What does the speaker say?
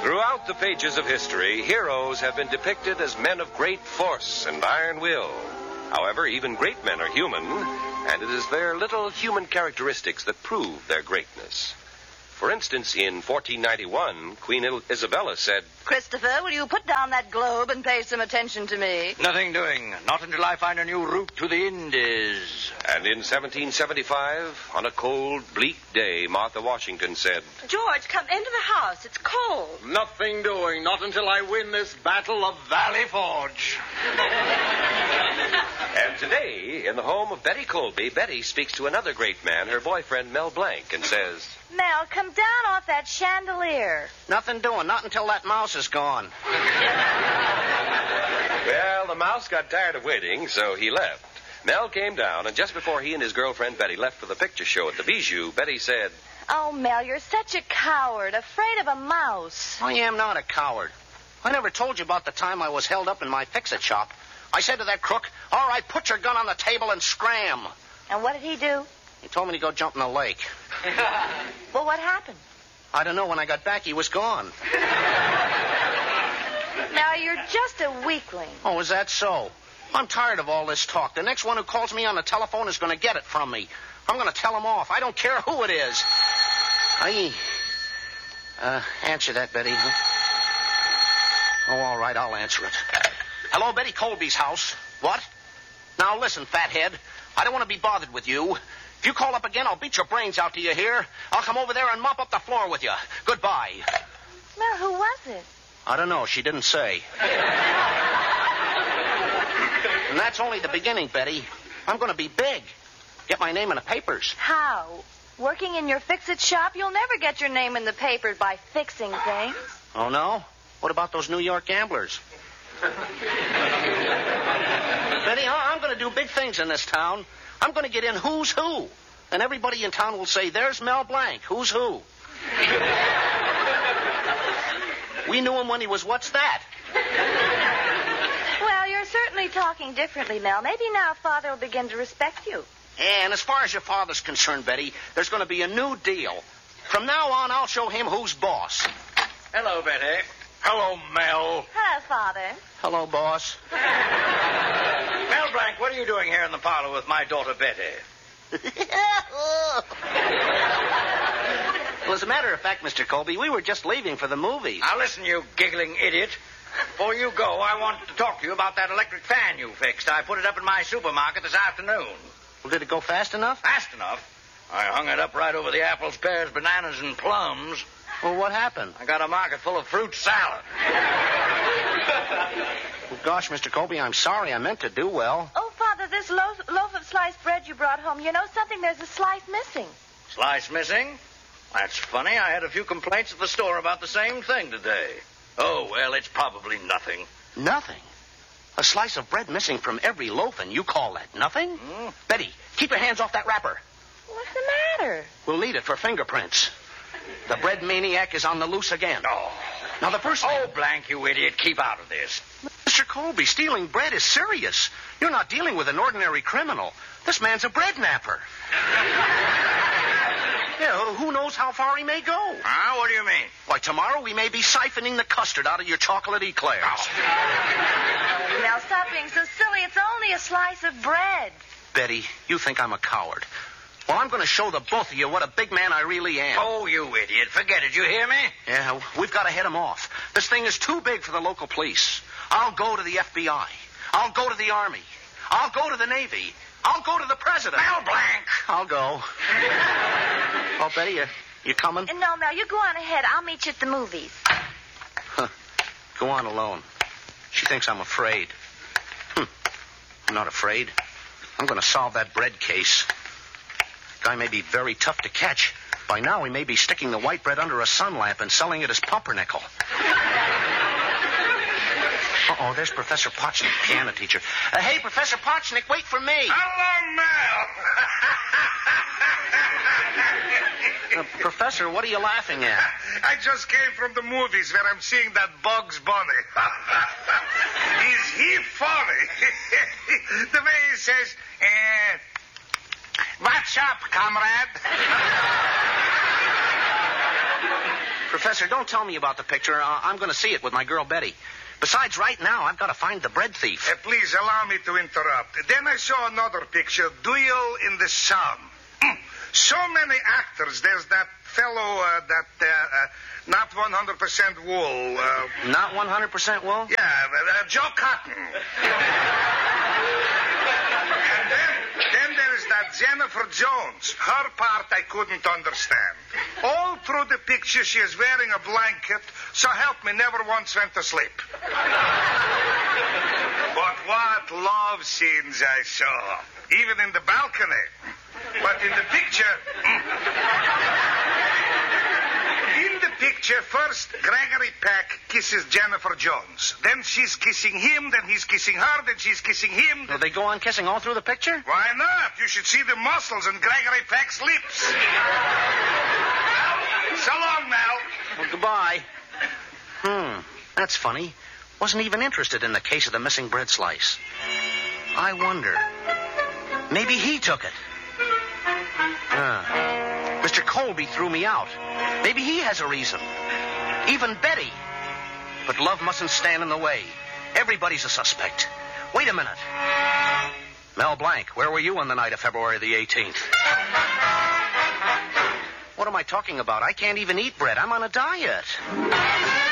Throughout the pages of history, heroes have been depicted as men of great force and iron will. However, even great men are human, and it is their little human characteristics that prove their greatness. For instance, in 1491, Queen Isabella said, "Christopher, will you put down that globe and pay some attention to me?" Nothing doing. Not until I find a new route to the Indies. And in 1775, on a cold, bleak day, Martha Washington said, "George, come into the house. It's cold." Nothing doing. Not until I win this battle of Valley Forge. And today, in the home of Betty Colby, Betty speaks to another great man, her boyfriend, Mel Blanc, and says, "Mel, come down off that chandelier." Nothing doing. Not until that mouse is gone. Well, the mouse got tired of waiting, so he left. Mel came down, and just before he and his girlfriend Betty left for the picture show at the Bijou, Betty said, "Oh, Mel, you're such a coward, afraid of a mouse." I am not a coward. I never told you about the time I was held up in my fix-it shop. I said to that crook, "All right, put your gun on the table and scram." And what did he do? He told me to go jump in the lake. Well, what happened? I don't know. When I got back, he was gone. Now, you're just a weakling. Oh, is that so? I'm tired of all this talk. The next one who calls me on the telephone is going to get it from me. I'm going to tell him off. I don't care who it is. Answer that, Betty. Oh, all right, I'll answer it. Hello, Betty Colby's house. What? Now, listen, fathead. I don't want to be bothered with you. If you call up again, I'll beat your brains out. Do you hear? I'll come over there and mop up the floor with you. Goodbye. Mel, who was it? I don't know. She didn't say. And that's only the beginning, Betty. I'm going to be big. Get my name in the papers. How? Working in your fix-it shop? You'll never get your name in the papers by fixing things. Oh, no? What about those New York gamblers? Betty, I'm going to do big things in this town. I'm going to get in who's who. And everybody in town will say, "There's Mel Blanc, who's who." We knew him when he was what's that? Well, you're certainly talking differently, Mel. Maybe now Father will begin to respect you. And as far as your father's concerned, Betty, there's going to be a new deal. From now on, I'll show him who's boss. Hello, Betty. Hello, Mel. Hello, Father. Hello, boss. Mel Blanc, what are you doing here in the parlor with my daughter, Betty? Well, as a matter of fact, Mr. Colby, we were just leaving for the movies. Now, listen, you giggling idiot. Before you go, I want to talk to you about that electric fan you fixed. I put it up in my supermarket this afternoon. Well, did it go fast enough? Fast enough. I hung it up right over the apples, pears, bananas, and plums. Well, what happened? I got a market full of fruit salad. Well, gosh, Mr. Colby, I'm sorry. I meant to do well. Oh, Father, this loaf of sliced bread you brought home, you know something? There's a slice missing. Slice missing? That's funny. I had a few complaints at the store about the same thing today. Oh, well, it's probably nothing. Nothing? A slice of bread missing from every loaf, and you call that nothing? Betty, keep your hands off that wrapper. What's the matter? We'll need it for fingerprints. The bread maniac is on the loose again. Oh. Now, the first thing... Oh, Blank, you idiot. Keep out of this. Mr. Colby, stealing bread is serious. You're not dealing with an ordinary criminal. This man's a bread napper. Yeah, who knows how far he may go? Huh? What do you mean? Why, tomorrow we may be siphoning the custard out of your chocolate eclairs. Now, stop being so silly. It's only a slice of bread. Betty, you think I'm a coward. Well, I'm going to show the both of you what a big man I really am. Oh, you idiot. Forget it. You hear me? Yeah, we've got to head him off. This thing is too big for the local police. I'll go to the FBI. I'll go to the Army. I'll go to the Navy. I'll go to the President. Mel Blanc! I'll go. Oh, Betty, you coming? No, Mel, you go on ahead. I'll meet you at the movies. Huh. Go on alone. She thinks I'm afraid. I'm not afraid. I'm going to solve that bread case. Guy may be very tough to catch. By now, he may be sticking the white bread under a sun lamp and selling it as pumpernickel. Uh-oh, there's Professor Potchnick, piano teacher. Hey, Professor Potchnick, wait for me. Hello, Mel. Professor, what are you laughing at? I just came from the movies where I'm seeing that Bugs Bunny. Is he funny? The way he says, what's up, comrade? Professor, don't tell me about the picture. I'm going to see it with my girl Betty. Besides, right now, I've got to find the bread thief. Please allow me to interrupt. Then I saw another picture, Duel in the Sun. So many actors. There's that fellow, not 100% wool. Not 100% wool? Yeah, Joe Cotton. And then there's that Jennifer Jones. Her part I couldn't understand. All through the picture, she is wearing a blanket, so help me, never once went to sleep. But what love scenes I saw, even in the balcony. But in the picture... In the picture, first, Gregory Peck kisses Jennifer Jones. Then she's kissing him, then he's kissing her, then she's kissing him. Do they go on kissing all through the picture? Why not? You should see the muscles in Gregory Peck's lips. Well, so long, Mel. Well, goodbye. That's funny. Wasn't even interested in the case of the missing bread slice. I wonder. Maybe he took it. Mr. Colby threw me out. Maybe he has a reason. Even Betty. But love mustn't stand in the way. Everybody's a suspect. Wait a minute. Mel Blanc, where were you on the night of February the 18th? What am I talking about? I can't even eat bread. I'm on a diet.